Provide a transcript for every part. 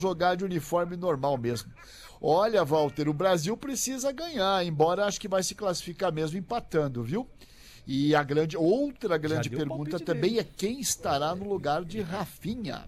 jogar de uniforme normal mesmo. Olha, Walter, o Brasil precisa ganhar, embora acho que vai se classificar mesmo empatando, viu? E outra grande pergunta também é quem estará no lugar de Rafinha.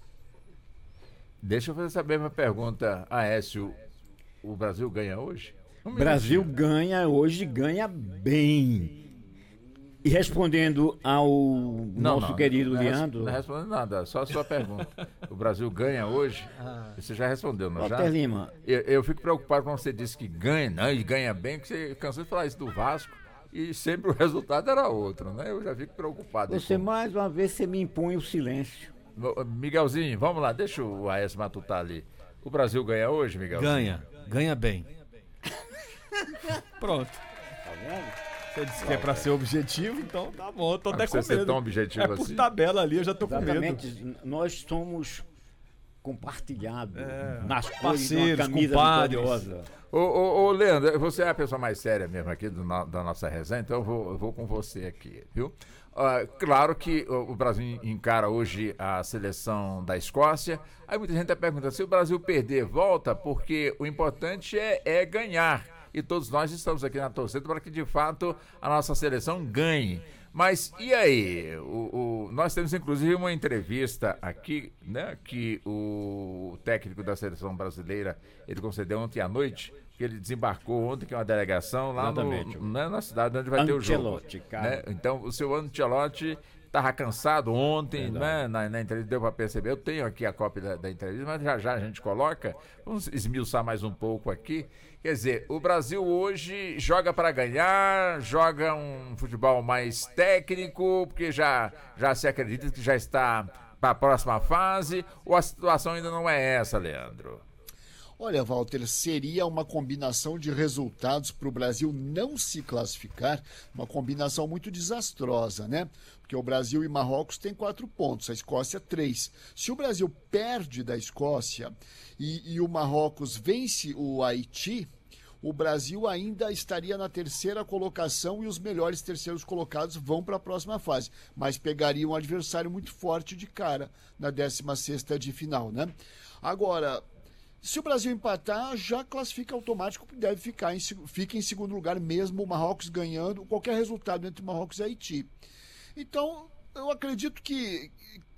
Deixa eu fazer essa mesma pergunta, Aécio. O Brasil ganha hoje? O Brasil ganha hoje, ganha bem. E respondendo ao nosso querido Leandro... Não respondendo nada, só a sua pergunta. O Brasil ganha hoje? Você já respondeu, não já? Walter Lima. Eu fico preocupado quando você disse que ganha, não, e ganha bem, que você cansou de falar isso do Vasco, e sempre o resultado era outro, né? Eu já fico preocupado. Mais uma vez, você me impõe o silêncio. Miguelzinho, vamos lá, deixa o Aécio matutar ali. O Brasil ganha hoje, Miguelzinho? Ganha bem. Pronto. Tá vendo? Você disse que é pra ser objetivo, então tá bom, eu tô até com medo. Ser tão objetivo por assim? tabela ali, eu já tô com medo. Exatamente, nós somos compartilhados nas cores de uma parceiros, camisa compadres. vitoriosa. Ô, Leandro, você é a pessoa mais séria mesmo aqui da nossa resenha, então eu vou com você aqui, viu? Claro que o Brasil encara hoje a seleção da Escócia. Aí muita gente está perguntando, se o Brasil perder, volta, porque o importante é ganhar. E todos nós estamos aqui na torcida para que, de fato, a nossa seleção ganhe. Mas e aí? Nós temos, inclusive, uma entrevista aqui, né, que o técnico da seleção brasileira, ele concedeu ontem à noite, que ele desembarcou ontem, que é uma delegação lá na cidade onde vai ter o jogo. Né? Então, o seu Ancelotti estava cansado ontem, né? Na entrevista deu para perceber. Eu tenho aqui a cópia da entrevista, mas já a gente coloca. Vamos esmiuçar mais um pouco aqui. Quer dizer, o Brasil hoje joga para ganhar, joga um futebol mais técnico, porque já se acredita que já está para a próxima fase, ou a situação ainda não é essa, Leandro? Olha, Walter, seria uma combinação de resultados para o Brasil não se classificar, uma combinação muito desastrosa, né? Porque o Brasil e Marrocos têm 4 pontos, a Escócia 3. Se o Brasil perde da Escócia e o Marrocos vence o Haiti, o Brasil ainda estaria na 3ª colocação e os melhores terceiros colocados vão para a próxima fase, mas pegaria um adversário muito forte de cara na 16ª de final, né? Agora, se o Brasil empatar, já classifica automático, deve fica em segundo lugar mesmo, o Marrocos ganhando, qualquer resultado entre Marrocos e Haiti. Então, eu acredito que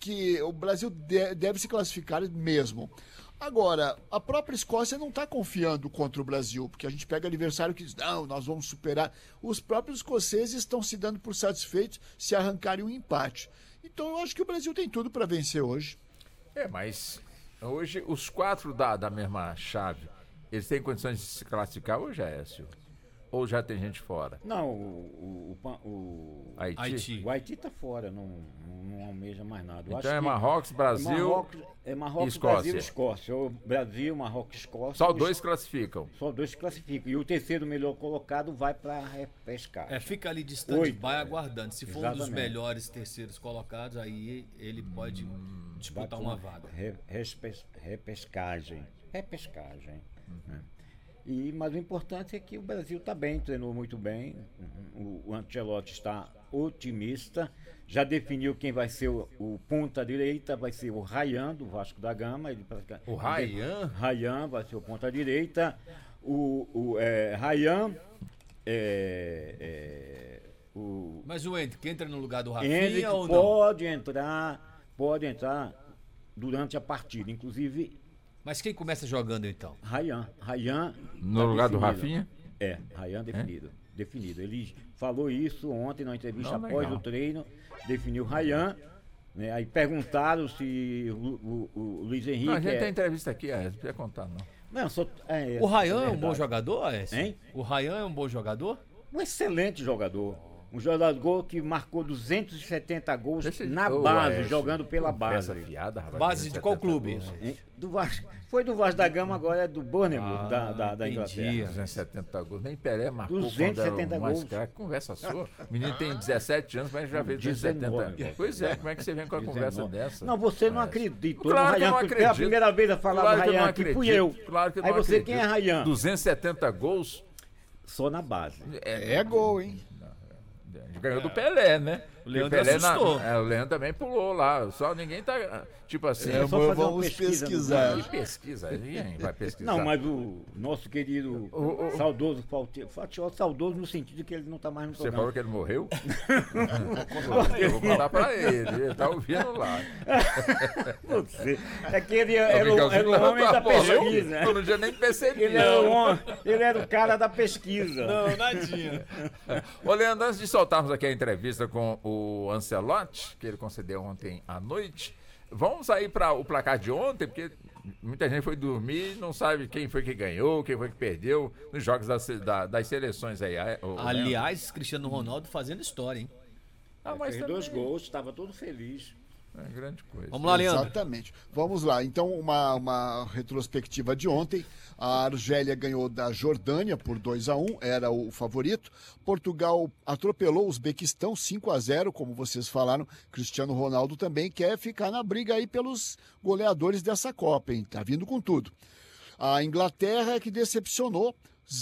o Brasil deve se classificar mesmo. Agora, a própria Escócia não está confiando contra o Brasil, porque a gente pega adversário que diz, não, nós vamos superar. Os próprios escoceses estão se dando por satisfeitos se arrancarem um empate. Então, eu acho que o Brasil tem tudo para vencer hoje. Mas hoje os 4 da mesma chave, eles têm condições de se classificar hoje, Aécio? Ou já tem gente fora? Não, o Haiti. O Haiti está fora, não almeja mais nada. Então é Marrocos, Brasil Marrocos, Escócia. Brasil e Escócia. O Brasil, Marrocos e Escócia. Só 2 classificam. Só 2 classificam. E o terceiro melhor colocado vai para a repescagem. Fica ali de stand-by aguardando. Se for Exatamente. um dos melhores terceiros colocados, aí ele pode disputar uma vaga. Repescagem. Né? Mas o importante é que o Brasil está bem, treinou muito bem. O Ancelotti está otimista. Já definiu quem vai ser o ponta direita, vai ser o Ryan do Vasco da Gama. O Ryan? Ryan vai ser o ponta direita. Ryan. Mas o Hendrick entra no lugar do Rafinha ou não? Pode entrar durante a partida, inclusive. Mas quem começa jogando então? Ryan no lugar do Rafinha? Ryan definido. Ele falou isso ontem na entrevista após o treino, definiu Ryan, né? Aí perguntaram se o Luiz Henrique... Não, a gente tem entrevista aqui, não precisa contar não. O Ryan é um bom jogador, Aécio? Hein? O Ryan é um bom jogador? Um excelente jogador. Um jogador que marcou 270 gols na base, jogando pela base. Base de qual clube? Do Vasco. Foi do Vasco da Gama, agora é do Bournemouth, da Inglaterra. 270 gols. Nem Pelé marcou 270 gols. Conversa sua. O menino tem 17 anos, mas já fez 270. Pois é, como é que você vem com a conversa dessa? Não, você não acreditou. Claro que eu não acredito. É a primeira vez a falar do Ryan aqui, fui eu. Claro que eu não Aí você, acredito. quem é Ryan? 270 gols? Só na base. É gol, hein? Ganhou do Pelé, né? O Leandro assustou. O Leandro também pulou lá. Só ninguém tá. Tipo assim. Vamos pesquisar. Que pesquisa? Ninguém vai pesquisar. Não, mas o nosso querido saudoso Fatiota, saudoso no sentido de que ele não está mais no Você programa. falou que ele morreu? Eu vou contar pra ele. Ele tá ouvindo lá. É que ele era o homem da pesquisa. Eu não tinha nem percebido. Ele era o cara da pesquisa. Não, nadinha. Ô, Leandro, antes de soltarmos aqui a entrevista com o Ancelotti, que ele concedeu ontem à noite, vamos aí para o placar de ontem, porque muita gente foi dormir e não sabe quem foi que ganhou, quem foi que perdeu nos jogos das seleções aí. Aliás, Cristiano Ronaldo fazendo história, hein? Mas fez 2 gols, estava todo feliz. É grande coisa. Vamos lá, Leandro. Exatamente. Vamos lá. Então, uma retrospectiva de ontem. A Argélia ganhou da Jordânia por 2-1, era o favorito. Portugal atropelou o Uzbequistão 5-0, como vocês falaram. Cristiano Ronaldo também quer ficar na briga aí pelos goleadores dessa Copa, hein? Tá vindo com tudo. A Inglaterra é que decepcionou.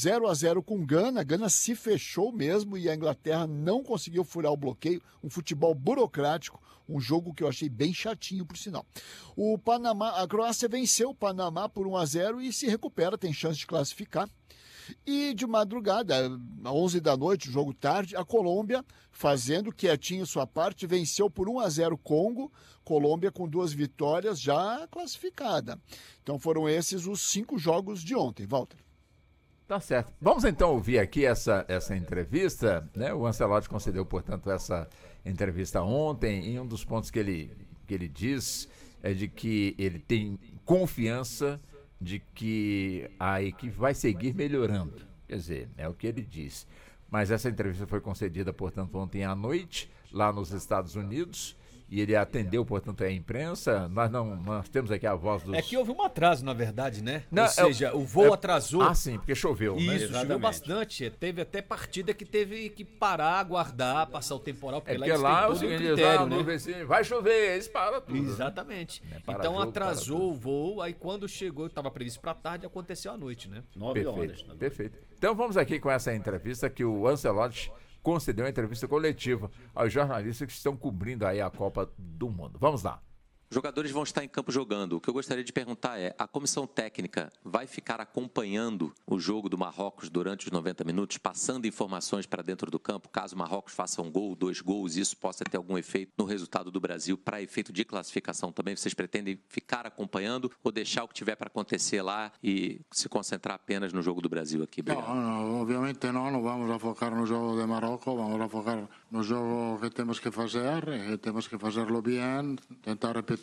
0-0 com Gana. Gana se fechou mesmo e a Inglaterra não conseguiu furar o bloqueio. Um futebol burocrático, um jogo que eu achei bem chatinho, por sinal. O Panamá, a Croácia venceu o Panamá por 1-0 e se recupera, tem chance de classificar. E de madrugada, às 11 da noite, jogo tarde, a Colômbia, fazendo quietinho sua parte, venceu por 1-0 Congo. Colômbia com 2 vitórias já classificada. Então foram esses os 5 jogos de ontem. Walter. Tá certo. Vamos então ouvir aqui essa entrevista, né? O Ancelotti concedeu, portanto, essa entrevista ontem, e um dos pontos que ele diz é de que ele tem confiança de que a equipe vai seguir melhorando. Quer dizer, é o que ele diz. Mas essa entrevista foi concedida, portanto, ontem à noite, lá nos Estados Unidos, e ele atendeu, portanto, a imprensa. Nós temos aqui a voz dos... É que houve um atraso, na verdade, né? Não, ou seja, o voo atrasou. Ah, sim, porque choveu. Isso, né? choveu bastante. Teve até partida que teve que parar, aguardar, passar o temporal, porque porque lá é o seguinte, vai chover, eles param tudo. Exatamente. Né? Então jogo, atrasou o voo, aí quando chegou, estava previsto para tarde, aconteceu à noite, né? 9 horas. Perfeito. Então vamos aqui com essa entrevista que o Ancelotti concedeu uma entrevista coletiva aos jornalistas que estão cobrindo aí a Copa do Mundo. Vamos lá. Os jogadores vão estar em campo jogando. O que eu gostaria de perguntar é, a comissão técnica vai ficar acompanhando o jogo do Marrocos durante os 90 minutos, passando informações para dentro do campo, caso o Marrocos faça 1 gol, 2 gols, isso possa ter algum efeito no resultado do Brasil para efeito de classificação também? Vocês pretendem ficar acompanhando ou deixar o que tiver para acontecer lá e se concentrar apenas no jogo do Brasil aqui? Obrigado. Não, obviamente não vamos a focar no jogo de Marrocos, vamos a focar no jogo que temos que fazer, e temos que fazerlo bem, tentar repetir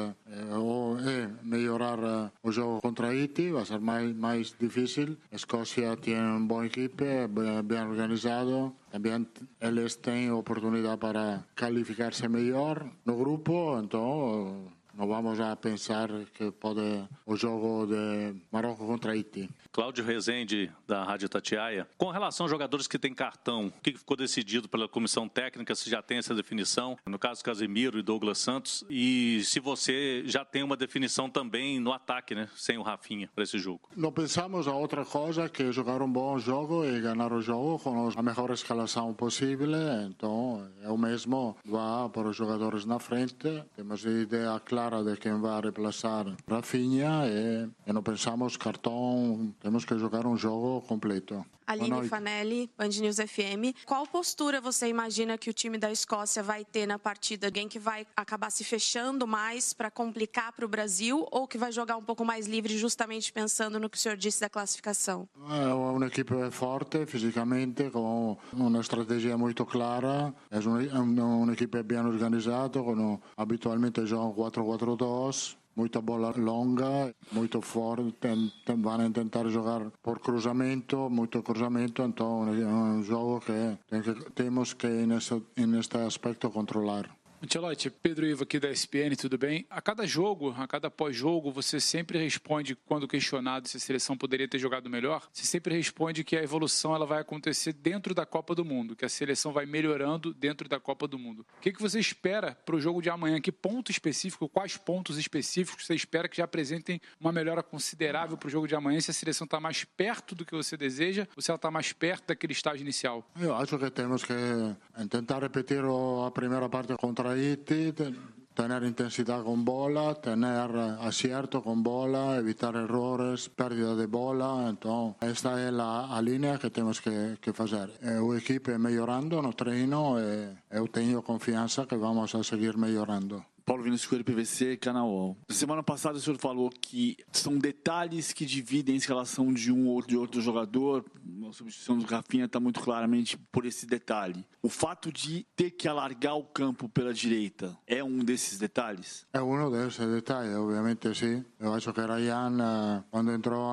ou melhorar o jogo contra Haiti. Vai ser mais difícil. A Escócia tem uma boa equipe, bem organizado. Também eles têm oportunidade para qualificar-se melhor no grupo, então não vamos a pensar que pode o jogo de Marrocos contra Haiti. Cláudio Rezende, da Rádio Itatiaia. Com relação aos jogadores que têm cartão, o que ficou decidido pela comissão técnica, se já tem essa definição? No caso, Casemiro e Douglas Santos. E se você já tem uma definição também no ataque, né? Sem o Rafinha, para esse jogo. Não pensamos a outra coisa que jogar um bom jogo e ganhar o jogo com a melhor escalação possível. Então, eu mesmo vou para os jogadores na frente. Temos a ideia clara de quem vai reemplaçar Rafinha e não pensamos cartão. Temos que jogar um jogo completo. Aline Fanelli, Band News FM. Qual postura você imagina que o time da Escócia vai ter na partida? Alguém que vai acabar se fechando mais para complicar para o Brasil ou que vai jogar um pouco mais livre justamente pensando no que o senhor disse da classificação? É uma equipe forte fisicamente, com uma estratégia muito clara. É uma equipe bem organizada, habitualmente jogam 4-4-2. Muita bola longa, muito forte, vão tentar jogar por cruzamento, muito cruzamento, então é um jogo que temos que neste aspecto controlar. Ancelotti, Pedro Ivo aqui da ESPN, tudo bem? A cada jogo, a cada pós-jogo, você sempre responde, quando questionado se a seleção poderia ter jogado melhor, você sempre responde que a evolução ela vai acontecer dentro da Copa do Mundo, que a seleção vai melhorando dentro da Copa do Mundo. O que você espera para o jogo de amanhã? Que ponto específico, quais pontos específicos você espera que já apresentem uma melhora considerável para o jogo de amanhã? Se a seleção está mais perto do que você deseja ou se ela está mais perto daquele estágio inicial? Eu acho que temos que tentar repetir a primeira parte contra Haiti, tener intensidad con bola, tener acierto con bola, evitar errores, pérdida de bola. Então, esta é a linha que temos que fazer. O equipe melhorando no treino e eu tenho confiança que vamos a seguir melhorando. Paulo Vinícius Coelho, PVC, Canal UOL. Semana passada o senhor falou que são detalhes que dividem a escalação de um ou de outro jogador. A substituição do Rafinha está muito claramente por esse detalhe. O fato de ter que alargar o campo pela direita é um desses detalhes? É um desses detalhes, obviamente sim. Eu acho que Ryan, quando entrou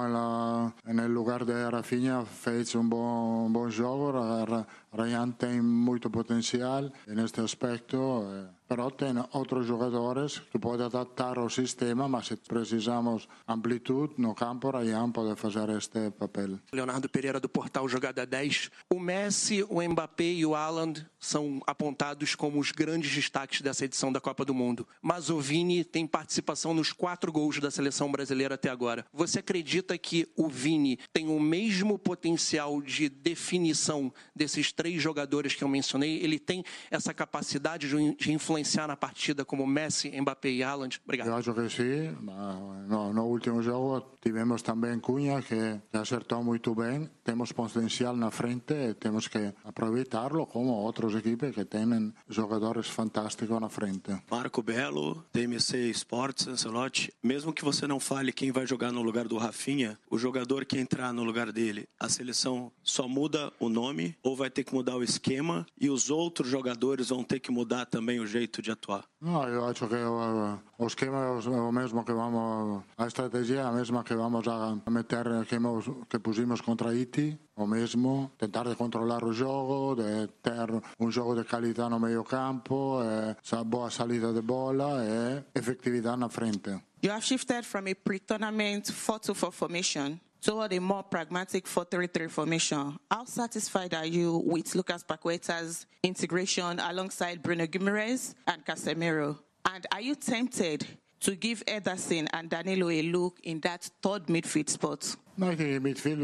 no lugar de Rafinha, fez um bom jogo. Ryan tem muito potencial neste aspecto. Però tem outros jogadores que podem adaptar ao sistema, mas se precisamos amplitude no campo, Ryan pode fazer este papel. Leonardo Pereira do portal Jogada 10. O Messi, o Mbappé e o Haaland são apontados como os grandes destaques dessa edição da Copa do Mundo. Mas o Vini tem participação nos 4 gols da seleção brasileira até agora. Você acredita que o Vini tem o mesmo potencial de definição desses 3 jogadores que eu mencionei? Ele tem essa capacidade de influenciar na partida como Messi, Mbappé e Haaland? Obrigado. Eu acho que sim. No último jogo tivemos também Cunha, que acertou muito bem. Temos potencial na frente e temos que aproveitá-lo, como outras equipes que têm jogadores fantásticos na frente. Marco Belo, DMC Sports, Ancelotti. Mesmo que você não fale quem vai jogar no lugar do Rafinha, o jogador que entrar no lugar dele, a seleção só muda o nome ou vai ter que mudar o esquema e os outros jogadores vão ter que mudar também o jeito de atuar? Não, eu acho que o esquema é o mesmo que vamos... A estratégia é a mesma que vamos a meter, que pusimos contra Haiti. O mesmo, tentar de controlar o jogo, de ter um jogo de qualidade no meio campo, boa saída de bola e efetividade na frente. You have shifted from a pre-tournament 4-2-4 formation toward a more pragmatic 4-3-3 formation. How satisfied are you with Lucas Paqueta's integration alongside Bruno Guimaraes and Casemiro? And are you tempted to give Ederson and Danilo a look in that third midfield spot? No, I think in midfield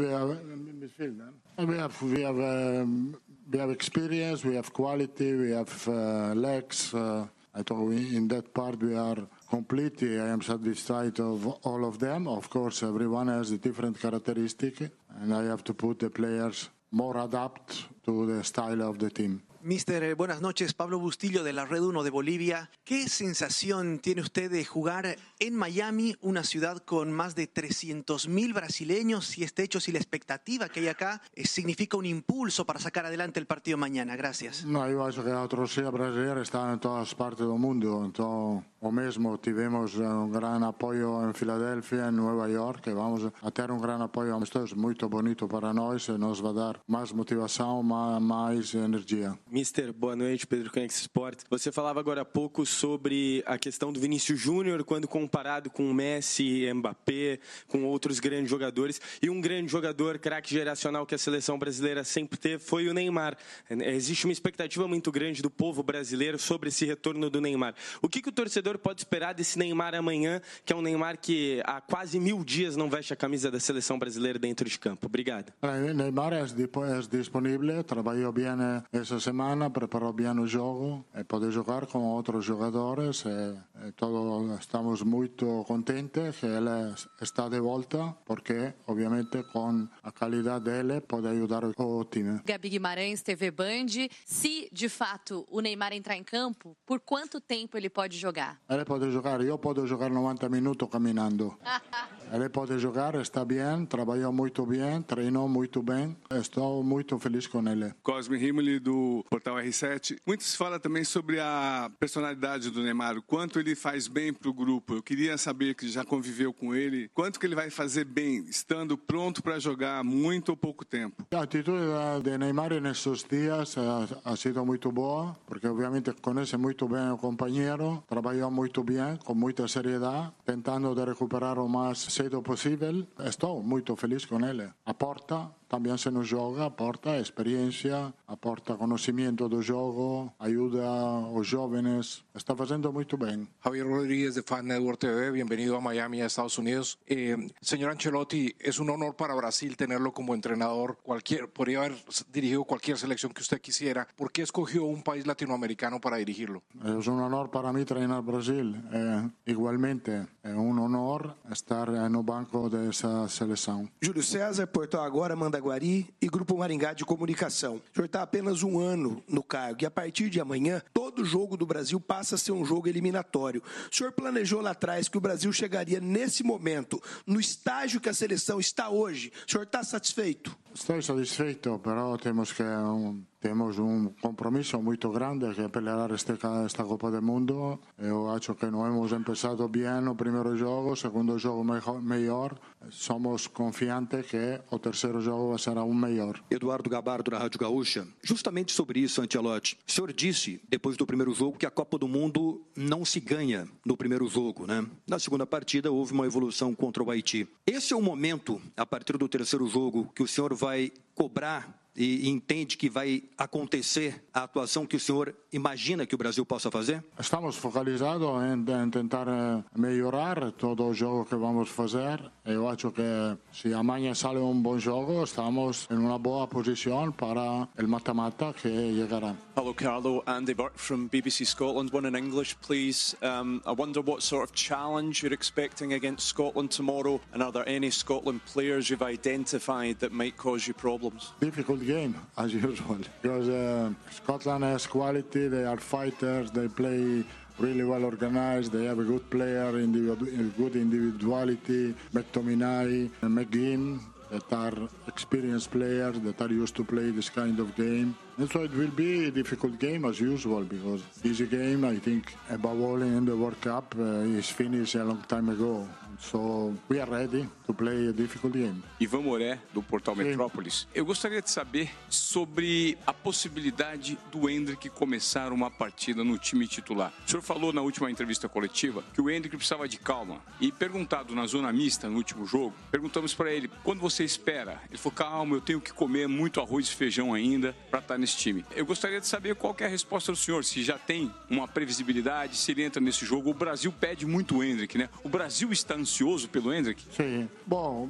we have experience, we have quality, we have legs. I thought in that part we are complete. I am satisfied of all of them. Of course, everyone has a different characteristic, and I have to put the players more adapt to the style of the team. Mister, buenas noches. Pablo Bustillo de la Red 1 de Bolivia. ¿Qué sensación tiene usted de jugar en Miami, una ciudad con más de 300.000 brasileños, y este hecho, si la expectativa que hay acá significa un impulso para sacar adelante el partido mañana? Gracias. No, eu acho que a torcida brasileira está em todas as partes do mundo. Então, o mesmo, tivemos um grande apoio em Filadélfia, em Nova York, que vamos a ter um grande apoio amistoso, muito bonito para nós, e nos vai dar mais motivação, mais energia. Mister, boa noite, Pedro Canex Sport. Você falava agora há pouco sobre a questão do Vinícius Júnior quando comparado com o Messi, Mbappé, com outros grandes jogadores. E um grande jogador, craque geracional que a seleção brasileira sempre teve foi o Neymar. Existe uma expectativa muito grande do povo brasileiro sobre esse retorno do Neymar. O que o torcedor pode esperar desse Neymar amanhã, que é um Neymar que há quase 1000 dias não veste a camisa da seleção brasileira dentro de campo? Obrigado. Neymar é disponível, trabalhou bem essa semana. Preparou bem o jogo, pode jogar com outros jogadores. Todos estamos muito contentes que ele está de volta, porque, obviamente, com a qualidade dele, pode ajudar o time. Gabi Guimarães, TV Band. Se, de fato, o Neymar entrar em campo, por quanto tempo ele pode jogar? Ele pode jogar. Eu posso jogar 90 minutos caminhando. Ele pode jogar, está bem, trabalhou muito bem, treinou muito bem. Estou muito feliz com ele. Cosme Rimoli, do Portal R7. Muito se fala também sobre a personalidade do Neymar, o quanto ele faz bem para o grupo. Eu queria saber, que já conviveu com ele, quanto que ele vai fazer bem, estando pronto para jogar muito ou pouco tempo. A atitude de Neymar nesses dias ha sido muito boa, porque obviamente conhece muito bem o companheiro, trabalhou muito bem, com muita seriedade, tentando de recuperar o mais cedo possível. Estou muito feliz com ele. Aporta, também se nos joga, aporta experiência, aporta conhecimento do jogo, ajuda os jovens, está fazendo muito bem. Javier Rodríguez de Fan Network TV, bienvenido a Miami, a Estados Unidos. Señor Ancelotti, es un honor para Brasil tenerlo como entrenador. Podría haber dirigido cualquier selección que usted quisiera. ¿Por qué escogió un país latinoamericano para dirigirlo? Es un honor para mí treinar Brasil. Igualmente, é um honor estar no banco dessa seleção. Júlio César, Portal Agora, Mandaguari e Grupo Maringá de Comunicação. O senhor está apenas um ano no cargo e a partir de amanhã, todo jogo do Brasil passa a ser um jogo eliminatório. O senhor planejou lá atrás que o Brasil chegaria nesse momento, no estágio que a seleção está hoje. O senhor está satisfeito? Estou satisfeito, pero temos um compromisso muito grande que é pelear esta Copa do Mundo. Eu acho que não hemos começado bem no primeiro jogo, segundo jogo melhor. Somos confiantes que o terceiro jogo será melhor. Eduardo Gabardo, da Rádio Gaúcha. Justamente sobre isso, Ancelotti. O senhor disse, depois do primeiro jogo, que a Copa do Mundo não se ganha no primeiro jogo, né? Na segunda partida, houve uma evolução contra o Haiti. Esse é o momento, a partir do terceiro jogo, que o senhor vai cobrar e entende que vai acontecer a atuação que o senhor imagina que o Brasil possa fazer? Estamos focalizados em tentar melhorar todo o jogo que vamos fazer. Eu acho que se amanhã sai bom jogo, estamos em uma boa posição para o mata-mata que chegará. Hello, Carlo. Andy Burke from BBC Scotland. One in English, please. I wonder what sort of challenge you're expecting against Scotland tomorrow, and are there any Scotland players you've identified that might cause you problems? Difficult game, as usual, because Scotland has quality, they are fighters, they play really well organized, they have a good player, good individuality, McTominay, McGinn, that are experienced players that are used to play this kind of game. And so it will be a difficult game as usual, because easy game, I think, above all in the World Cup, is finished a long time ago. So we are ready to play a difficult game. Ivan Moré, do Portal Metrópolis. Eu gostaria de saber sobre a possibilidade do Endrick começar uma partida no time titular. O senhor falou na última entrevista coletiva que o Endrick precisava de calma. E perguntado na zona mista, no último jogo, perguntamos para ele, quando você espera? Ele falou, calma, eu tenho que comer muito arroz e feijão ainda para estar nesse time. Eu gostaria de saber qual que é a resposta do senhor, se já tem uma previsibilidade, se ele entra nesse jogo. O Brasil pede muito o Endrick, né? O Brasil está ansioso pelo Endrick? Sim. Bom,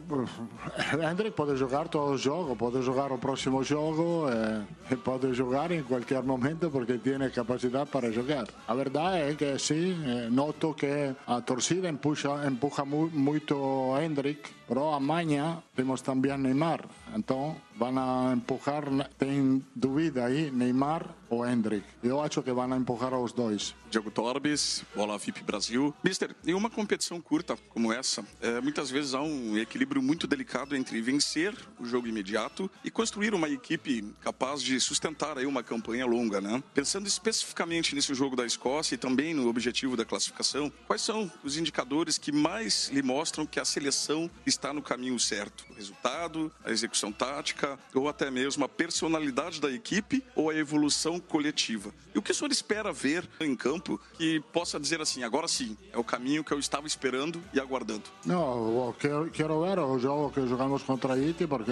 o Endrick pode jogar todo o jogo, pode jogar o próximo jogo, pode jogar em qualquer momento porque tem capacidade para jogar. A verdade é que sim, noto que a torcida empuja muito o Endrick, mas amanhã temos também Neymar. Então, vão a empujar, tem dúvida aí, Neymar ou Endrick. Eu acho que vão a empujar os dois. Diego Torbes, Bola VIP Brasil. Mister, em uma competição curta como essa, muitas vezes há um equilíbrio muito delicado entre vencer o jogo imediato e construir uma equipe capaz de sustentar aí uma campanha longa, né? Pensando especificamente nesse jogo da Escócia e também no objetivo da classificação, quais são os indicadores que mais lhe mostram que a seleção está no caminho certo? O resultado, a execução tática ou até mesmo a personalidade da equipe ou a evolução coletiva? E o que o senhor espera ver em campo que possa dizer assim, agora sim, é o caminho que eu estava esperando e aguardando? Não, quero ver o jogo que jogamos contra Haiti, porque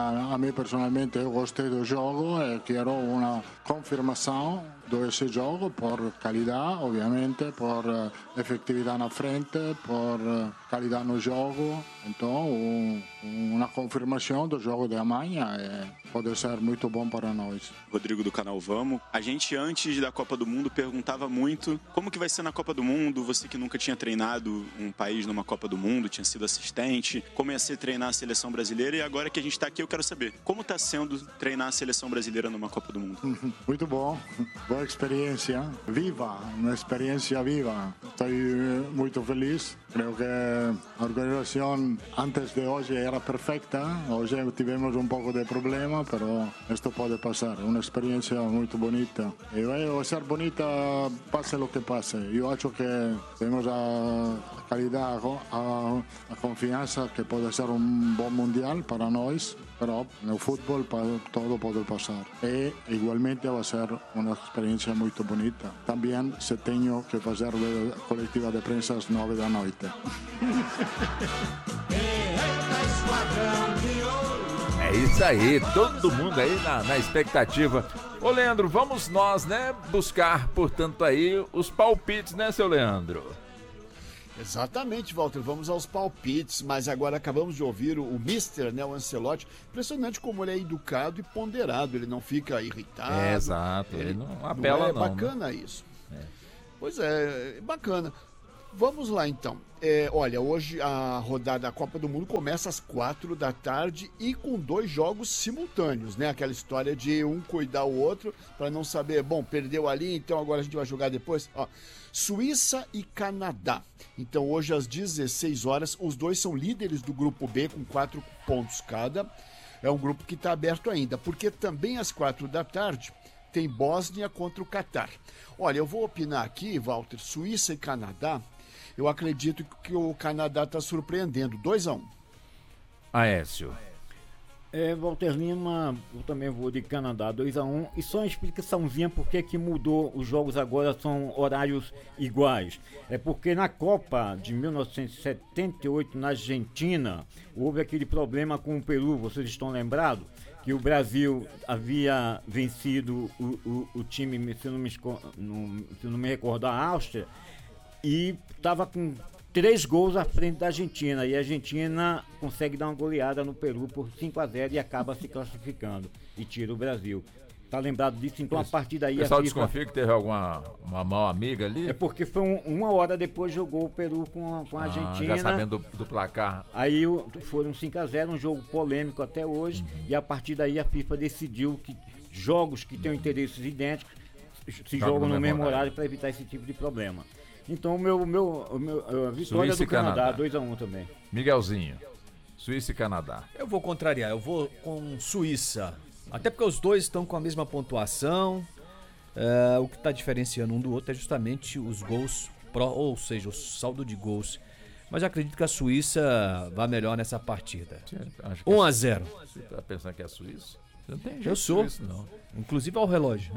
a mim personalmente eu gostei do jogo e quero uma confirmação desse jogo por qualidade, obviamente, por efetividade na frente, por qualidade no jogo. Então, uma confirmação do jogo de amanhã pode ser muito bom para nós. Rodrigo do canal Vamos. A gente, antes da Copa do Mundo, perguntava muito como que vai ser na Copa do Mundo, você que nunca tinha treinado um país numa Copa do Mundo, tinha sido assistente, como ia ser treinar a seleção brasileira, e agora que a gente está aqui, eu quero saber, como está sendo treinar a seleção brasileira numa Copa do Mundo? Muito bom. uma experiência viva, Estou muito feliz. Creo que a organização antes de hoje era perfeita. Hoje tivemos um pouco de problema, mas isto pode passar. Uma experiência muito bonita. E vai ser bonita, passe o que passe. Eu acho que temos a qualidade, a confiança que pode ser um bom mundial para nós. Pero no futebol todo pode passar. E igualmente vai ser uma experiência muito bonita. Também se tenho que fazer a coletiva de prensa às 9 da noite. É isso aí, todo mundo aí na expectativa. Ô Leandro, vamos nós, né, buscar, portanto, aí os palpites, né, seu Leandro? Exatamente, Walter, vamos aos palpites, mas agora acabamos de ouvir o Mister, né, o Ancelotti. Impressionante como ele é educado e ponderado, ele não fica irritado. É, exato, ele não apela não. É bacana, né? Isso. É. Pois é, bacana. Vamos lá então. Olha, hoje a rodada da Copa do Mundo começa às 4 da tarde e com 2 jogos simultâneos, né? Aquela história de um cuidar o outro para não saber, bom, perdeu ali, então agora a gente vai jogar depois. Ó, Suíça e Canadá. Então hoje às 16 horas, os dois são líderes do grupo B com 4 pontos cada. É um grupo que está aberto ainda, porque também às 4 da tarde tem Bósnia contra o Catar. Olha, eu vou opinar aqui, Walter, Suíça e Canadá. Eu acredito que o Canadá está surpreendendo. 2-1. Aécio. Walter Lima, eu também vou de Canadá, 2-1. E só uma explicaçãozinha por que mudou os jogos agora, são horários iguais. É porque na Copa de 1978, na Argentina, houve aquele problema com o Peru, vocês estão lembrados? Que o Brasil havia vencido o time, se não me recordo, a Áustria, e estava com 3 gols à frente da Argentina, e a Argentina consegue dar uma goleada no Peru por 5-0 e acaba se classificando e tira o Brasil. Tá lembrado disso? Então a partir daí... O pessoal desconfia que teve uma mão amiga ali? É porque foi uma hora depois jogou o Peru com a Argentina. Já sabendo do placar. Aí foram 5-0, um jogo polêmico até hoje, e a partir daí a FIFA decidiu que jogos que tenham interesses idênticos se jogam no mesmo horário para evitar esse tipo de problema. Então a vitória Suíça do Canadá, 2-1 também. Miguelzinho, Suíça e Canadá. Eu vou contrariar, eu vou com Suíça. Até porque os dois estão com a mesma pontuação. O que está diferenciando um do outro é justamente os gols, ou seja, o saldo de gols. Mas eu acredito que a Suíça vai melhor nessa partida. 1-0. Você está pensando que é a Suíça? Você não tem jeito. Eu sou. Suíça, não. Inclusive ao relógio.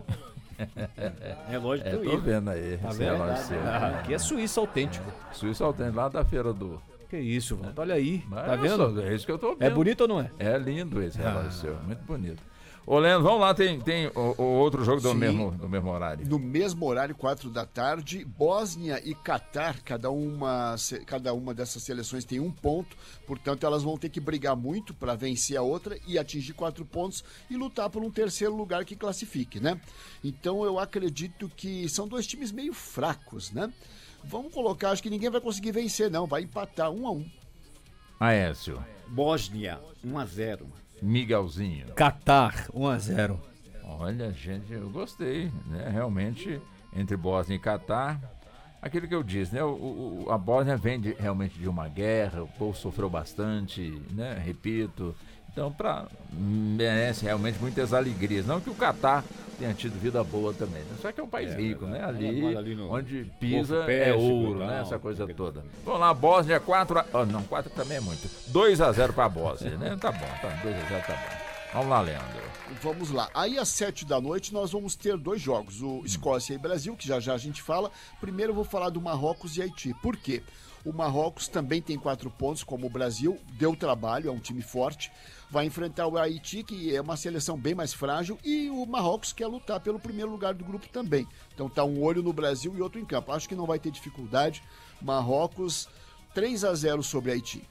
Relógio do tô vendo aí. Tá vendo? Aqui é Suíça autêntico. Suíça autêntico, lá da feira do... Que isso, Walter, olha aí. Mas tá vendo? É isso que eu tô vendo. É bonito ou não é? É lindo esse relógio seu, muito bonito. Ô Leandro, vamos lá, tem o outro jogo do mesmo horário. No mesmo horário, 4 da tarde, Bósnia e Catar, cada uma dessas seleções tem 1 ponto, portanto elas vão ter que brigar muito para vencer a outra e atingir 4 pontos e lutar por um terceiro lugar que classifique, né? Então eu acredito que são 2 times meio fracos, né? Vamos colocar, acho que ninguém vai conseguir vencer não, vai empatar 1-1. Aécio. Bósnia, 1-0. Miguelzinho. Catar, 1-0. Olha, gente, eu gostei, né? Realmente, entre Bósnia e Catar, aquilo que eu disse, né? A Bósnia vem realmente de uma guerra, o povo sofreu bastante, né? Repito. Então, merece realmente muitas alegrias. Não que o Catar tenha tido vida boa também, né? Só que é um país rico, né? Ali onde pisa é ouro, né? Essa coisa toda. Vamos lá, Bósnia 4 não, 4 também é muito. 2-0 para a Bósnia, né? Tá bom, 2-0 tá bom. Vamos lá, Leandro. Vamos lá. Aí às 7 da noite nós vamos ter 2 jogos, o Escócia e Brasil, que já a gente fala. Primeiro eu vou falar do Marrocos e Haiti. Por quê? O Marrocos também tem 4 pontos, como o Brasil, deu trabalho, é um time forte. Vai enfrentar o Haiti, que é uma seleção bem mais frágil, e o Marrocos quer lutar pelo primeiro lugar do grupo também. Então tá um olho no Brasil e outro em campo. Acho que não vai ter dificuldade. Marrocos 3-0 sobre Haiti.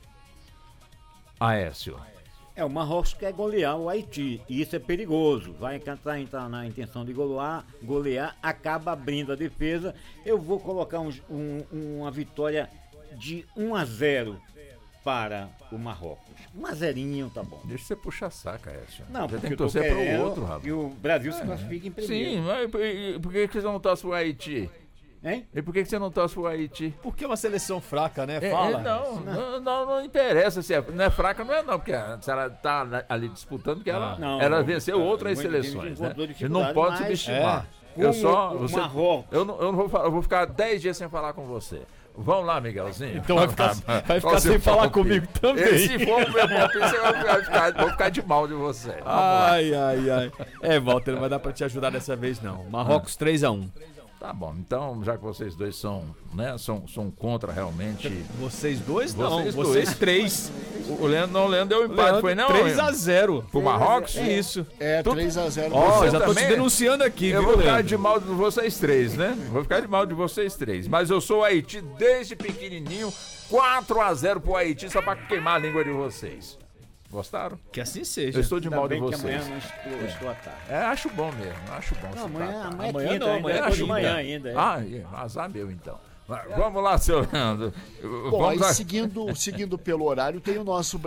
Aécio. O Marrocos quer golear o Haiti, e isso é perigoso. Vai entrar na intenção de golear, acaba abrindo a defesa. Eu vou colocar uma vitória de 1-0 para o Marrocos. 1-0, tá bom. Deixa você puxar saca, Edson. Não, você porque tem que eu tô torcer para o querendo outro, rapaz. e o Brasil se classifica em primeiro. Sim, mas por que você não torce pro Haiti? Hein? E por que você não torce pro Haiti? Porque é uma seleção fraca, né? Fala. Não interessa se não é fraca, não é não, porque se ela tá ali disputando, porque ela venceu outras seleções, né? E não pode subestimar. Eu vou ficar 10 dias sem falar com você. Vamos lá, Miguelzinho. Então vai ficar sem falar comigo também. Se for o meu palpite, eu vou ficar de mal de você. Ai. Walter, não vai dar pra te ajudar dessa vez, não. Marrocos 3-1. Tá bom, então já que vocês dois são contra realmente. Vocês dois não, vocês três. O Leandro deu empate, foi não? 3-0. Pro Marrocos? Isso. 3-0. Ó, já tô te denunciando aqui, eu viu, vou ficar Leandro? de mal de vocês três, né? Vou ficar de mal de vocês três. Mas eu sou o Haiti desde pequenininho, 4-0 pro Haiti, só pra queimar a língua de vocês. Gostaram? Que assim seja. Eu estou de mal de vocês. Amanhã não estou à tarde. Acho bom mesmo, acho bom. Não, amanhã tá. é quinta, amanhã é de manhã ainda. Azar meu então. Vamos lá, seu Leandro. Bom, aí seguindo pelo horário, tem o nosso